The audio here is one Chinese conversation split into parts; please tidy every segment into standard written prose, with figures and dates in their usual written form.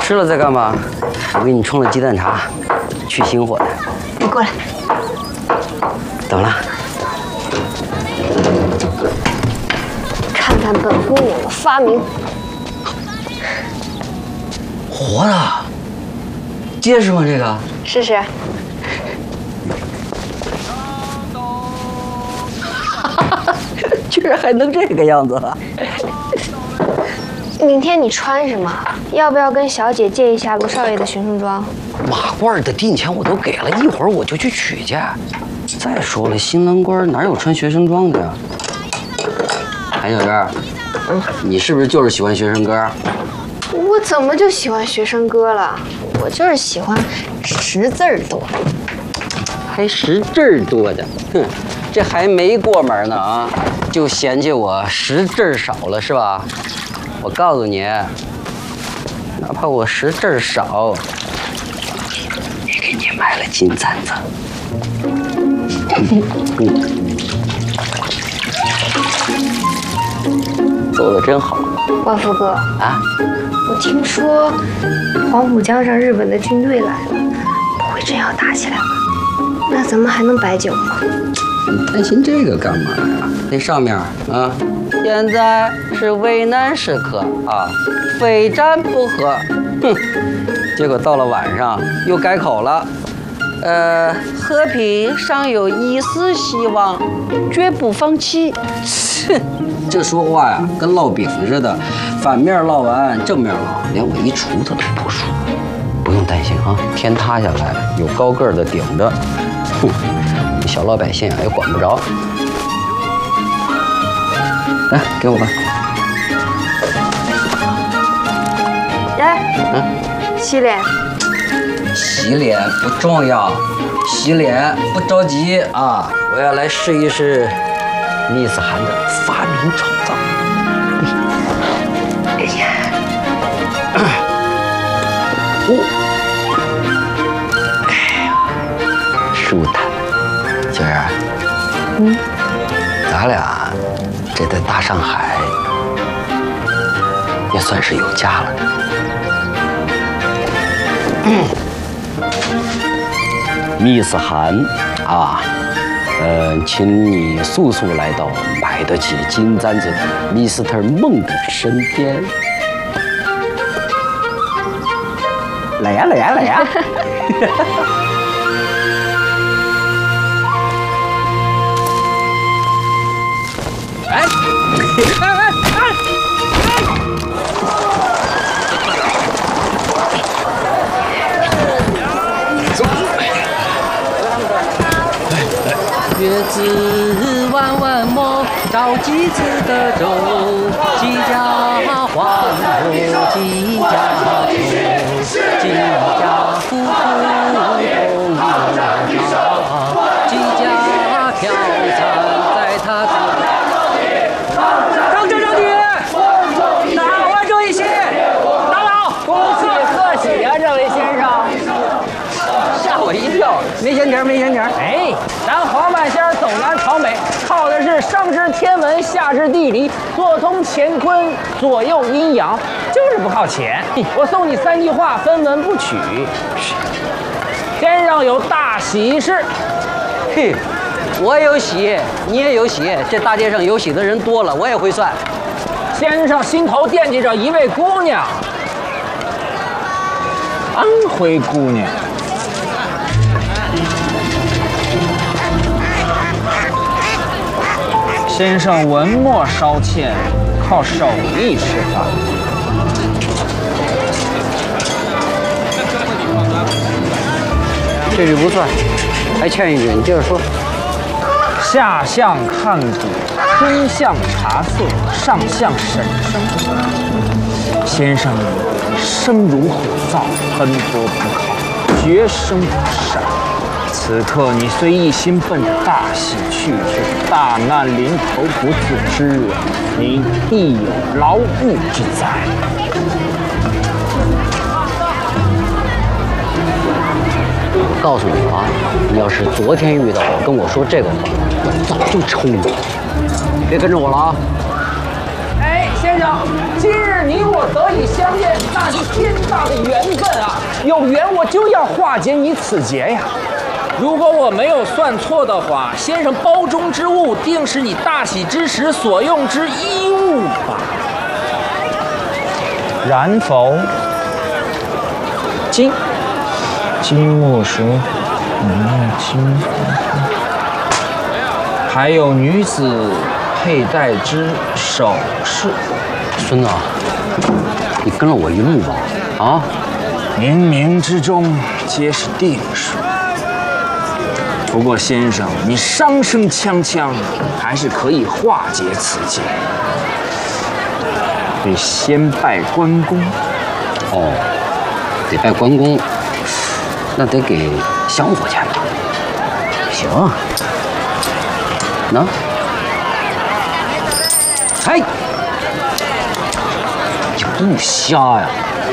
吃了再干嘛？我给你冲了鸡蛋茶，去心火的。 你过来。 怎么了？ 看看本姑娘的发明。 活的，结实吗？这个？ 试试。 居然还能这个样子！ 明天你穿什么？要不要跟小姐借一下卢少爷的学生装？ 马褂的定钱我都给了，一会儿我就去取去。再说了，新郎官哪有穿学生装的呀？韩小娟，你是不是就是喜欢学生歌？ 我怎么就喜欢学生歌了？我就是喜欢识字儿多， 还识字儿多的，哼，这还没过门呢啊，就嫌弃我识字儿少了是吧？我告诉你，哪怕我识字儿少，也给你买了金簪子。做的真好， 万福哥啊！ 我听说黄浦江上日本的军队来了，不会真要打起来吧？那咱们还能摆酒吗？ 你担心这个干嘛呀？那上面啊，现在是危难时刻啊，非战不可。哼，结果到了晚上又改口了，和平尚有一丝希望，绝不放弃。哼，这说话呀，跟烙饼似的，反面烙完正面烙，连我一厨子都不输。不用担心啊，天塌下来有高个儿的顶着。哼，你小老百姓也管不着。来，给我吧。 来，洗脸。 洗脸不重要，洗脸不着急啊！我要来试一试Miss韩的发明创造。哎呀，哎呀，舒坦。娟儿，咱俩这在大上海也算是有家了。Miss韩啊，请你速速来到买得起金簪子的 Mr. 孟的身边。来呀，来呀，来呀！哎，月子弯弯摸，着几次的粥，几家欢乐几家愁，几家夫妇同乐上，几家飘散在他张正张女，打完这一些，打扰， 恭喜贺喜啊，这位先生！ 吓我一跳，没闲钱，没闲钱。 哎，咱黄半仙走南闯北，靠的是上知天文，下知地理，做通乾坤，左右阴阳，就是不靠钱。我送你3句话，分文不取。先生有大喜事。 嘿，我有喜，你也有喜，这大街上有喜的人多了，我也会算。 先生心头惦记着一位姑娘，安徽姑娘。先生文墨稍欠，靠手艺吃饭。 这句不算，还欠一句，你接着说。 下相看骨，中相察色，上相审生。先生生如火灶，奔波不考，决生不善。此刻你虽一心奔着大喜去，却大难临头不自知，你必有牢狱之灾。 我告诉你啊，你要是昨天遇到我跟我说这个话，我早就抽你。别跟着我了啊！ 哎，先生，今日你我得以相见，那是天大的缘分啊！有缘我就要化解你此劫呀！如果我没有算错的话，先生包中之物定是你大喜之时所用之衣物吧？然否？金木水火金，还有女子佩戴之首饰。 孙子，你跟了我一路吧？啊， 冥冥之中皆是定数。不过先生，你伤声锵锵，还是可以化解此劫。得先拜关公。 哦，得拜关公，那得给香火钱吧？行，那，哎，你不瞎呀！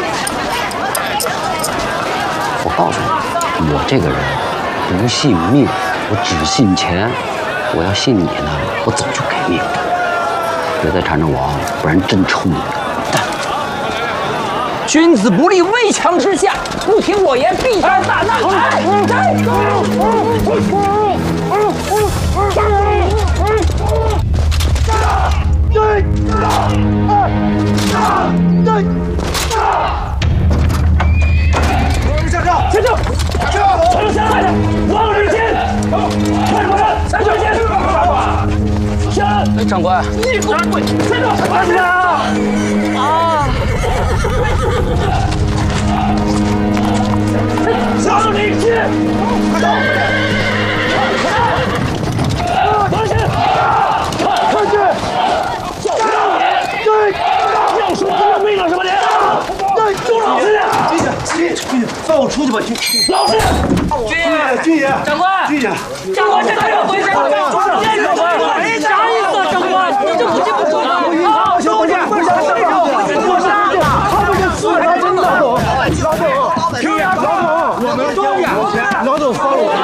我告诉你，我这个人不信命，我只信钱。我要信你呢，我早就给命了。别再缠着我，不然真抽你！ 君子不立危墙之下，不听我言，必遭大难。下轿！城下来的，往日间，快点下轿先！下！ 哎，长官， 你给我滚！下轿！快点啊！上领去！走！放心！看去！要说他命了什么的？住老实点！ 军爷，放我出去吧，军老实！ 军爷， 长官， 军爷， 长官，这怎么回事？长官，啥意思？长官，你这不进不出吗？啊，都是不是他们是自然真的，老总，老总，我们多点，老总放我。